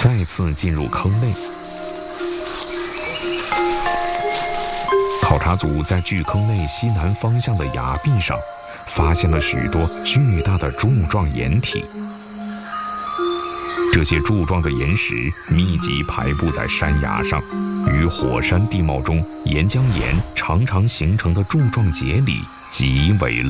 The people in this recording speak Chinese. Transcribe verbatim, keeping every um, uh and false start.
再次进入坑内。考察组在巨坑内西南方向的崖壁上，发现了许多巨大的柱状岩体。这些柱状的岩石密集排布在山崖上，与火山地貌中岩浆岩常常形成的柱状节理极为